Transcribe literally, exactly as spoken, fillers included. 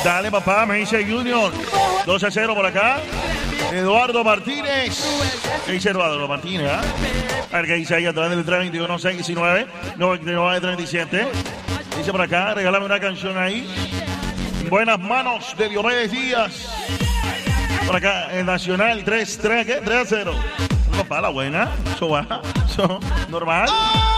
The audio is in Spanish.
Dale, papá, me dice Junior. dos a cero por acá. Eduardo Martínez. ¿Qué dice Eduardo Martínez? ¿eh? A ver qué dice ahí a través del tres veintiuno, seis diecinueve, noventa y nueve, treinta y siete. Dice por acá, regálame una canción ahí. Buenas manos de Diomedes Díaz. Por acá, el Nacional tres, tres, ¿qué? tres a cero. No, para la buena. Eso va. Eso, normal.